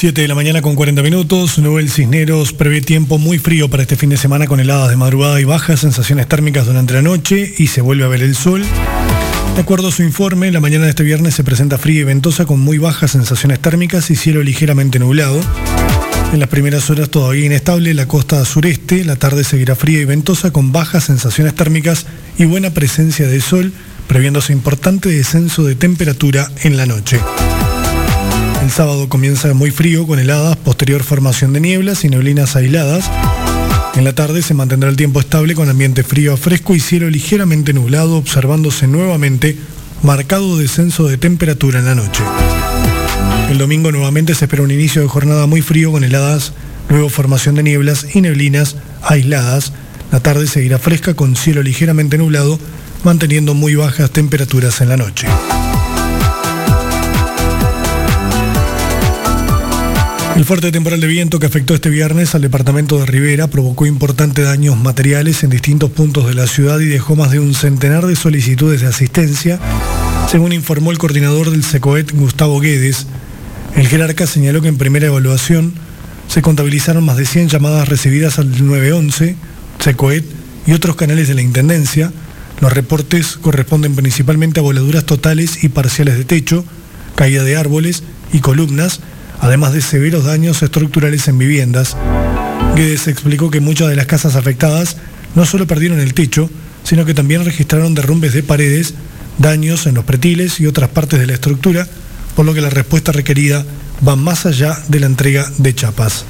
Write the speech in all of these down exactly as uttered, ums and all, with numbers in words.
siete de la mañana con cuarenta minutos. Nubel Cisneros prevé tiempo muy frío para este fin de semana con heladas de madrugada y bajas sensaciones térmicas durante la noche y se vuelve a ver el sol. De acuerdo a su informe, la mañana de este viernes se presenta fría y ventosa con muy bajas sensaciones térmicas y cielo ligeramente nublado. En las primeras horas todavía inestable la costa sureste, la tarde seguirá fría y ventosa con bajas sensaciones térmicas y buena presencia de sol, previéndose importante descenso de temperatura en la noche. El sábado comienza muy frío con heladas, posterior formación de nieblas y neblinas aisladas. En la tarde se mantendrá el tiempo estable con ambiente frío a fresco y cielo ligeramente nublado, observándose nuevamente marcado descenso de temperatura en la noche. El domingo nuevamente se espera un inicio de jornada muy frío con heladas, luego formación de nieblas y neblinas aisladas. La tarde seguirá fresca con cielo ligeramente nublado, manteniendo muy bajas temperaturas en la noche. El fuerte temporal de viento que afectó este viernes al departamento de Rivera provocó importantes daños materiales en distintos puntos de la ciudad y dejó más de un centenar de solicitudes de asistencia, según informó el coordinador del SECOET, Gustavo Guedes. El jerarca señaló que en primera evaluación se contabilizaron más de cien llamadas recibidas al nueve once, SECOET y otros canales de la Intendencia. Los reportes corresponden principalmente a voladuras totales y parciales de techo, caída de árboles y columnas, además de severos daños estructurales en viviendas. Guedes explicó que muchas de las casas afectadas no solo perdieron el techo, sino que también registraron derrumbes de paredes, daños en los pretiles y otras partes de la estructura, por lo que la respuesta requerida va más allá de la entrega de chapas.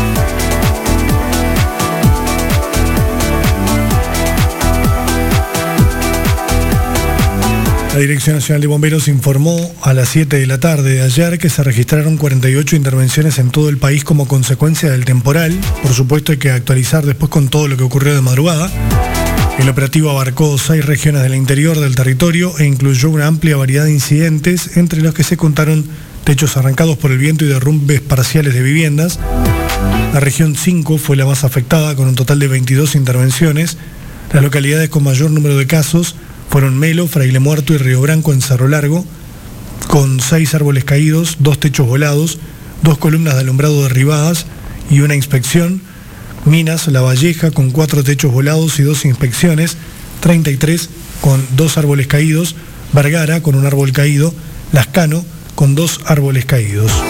La Dirección Nacional de Bomberos informó a las siete de la tarde de ayer que se registraron cuarenta y ocho intervenciones en todo el país como consecuencia del temporal. Por supuesto hay que actualizar después con todo lo que ocurrió de madrugada. El operativo abarcó seis regiones del interior del territorio e incluyó una amplia variedad de incidentes, entre los que se contaron techos arrancados por el viento y derrumbes parciales de viviendas. La región cinco fue la más afectada, con un total de veintidós intervenciones. Las localidades con mayor número de casos fueron Melo, Fraile Muerto y Río Branco en Cerro Largo, con seis árboles caídos, dos techos volados, dos columnas de alumbrado derribadas y una inspección. Minas, La Valleja, con cuatro techos volados y dos inspecciones, treinta y tres con dos árboles caídos, Vergara con un árbol caído, Lascano con dos árboles caídos.